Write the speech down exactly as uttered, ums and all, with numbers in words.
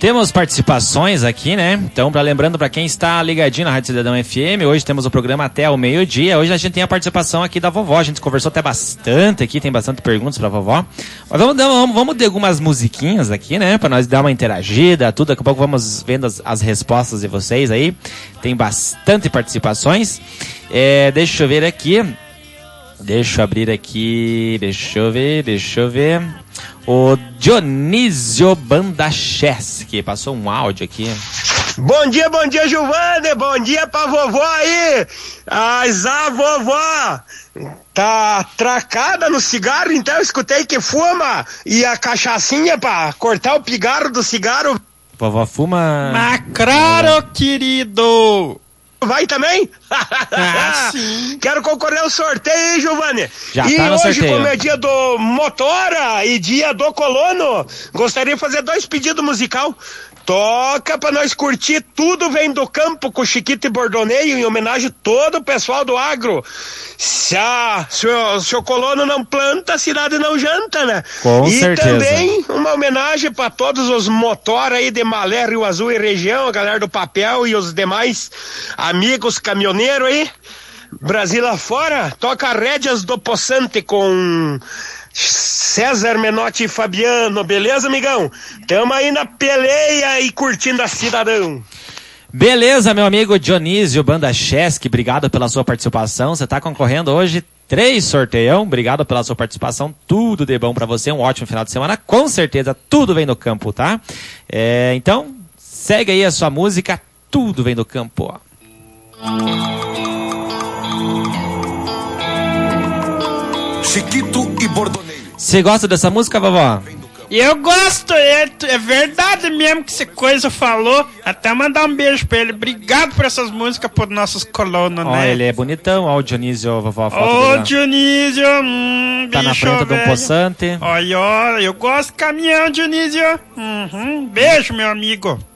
Temos participações aqui, né? Então, pra, lembrando para quem está ligadinho na Rádio Cidadão F M, hoje temos o programa até o meio-dia. Hoje a gente tem a participação aqui da vovó. A gente conversou até bastante aqui, tem bastante perguntas pra vovó. Mas vamos, vamos, vamos ter algumas musiquinhas aqui, né? Pra nós dar uma interagida, tudo. Daqui a pouco vamos vendo as, as respostas de vocês aí. Tem bastante participações. É, deixa eu ver aqui. Deixa eu abrir aqui. Deixa eu ver, deixa eu ver. O Dionísio Bandachés, que passou um áudio aqui. Bom dia, bom dia, Giovanni. Bom dia pra vovó aí. Mas a vovó tá atracada no cigarro, então eu escutei que fuma. E a cachaçinha pra cortar o pigarro do cigarro. Vovó fuma... Mas claro, querido. Vai também? Ah, sim. Quero concorrer ao sorteio, hein, Giovanni? Já e tá no hoje, sorteio. como é dia do Motora e dia do Colono, gostaria de fazer dois pedidos musical. Toca pra nós curtir Tudo Vem do Campo com Chiquito e Bordoneio, em homenagem a todo o pessoal do agro. Se, a, se, o, se o colono não planta, a cidade não janta, né? Com e certeza. também uma homenagem pra todos os motor aí de Malé, Rio Azul e região, a galera do papel e os demais amigos caminhoneiros aí. Brasil afora, toca Rédeas do Poçante com César Menotti e Fabiano, beleza, amigão? Tamo aí na peleia e curtindo a cidadão. Beleza, meu amigo Dionísio Bandacheschi, obrigado pela sua participação. Você tá concorrendo hoje três sorteião. Obrigado pela sua participação. Tudo de bom pra você. Um ótimo final de semana. Com certeza, tudo vem do campo, tá? É, então, segue aí a sua música. Tudo vem do campo, ó. Chiquito e Bordoneio. Você gosta dessa música, vovó? Eu gosto, é, é verdade mesmo que essa coisa falou. Até mandar um beijo pra ele. Obrigado por essas músicas por nossos colonos, Ó, né? ele é bonitão. Ó, o Dionísio, vovó, a foto Ô, dele, ó. Dionísio, hum, Tá na bicho, frente de um velho. poçante. Olha, olha, eu gosto de caminhão, Dionísio. Uhum, beijo, meu amigo.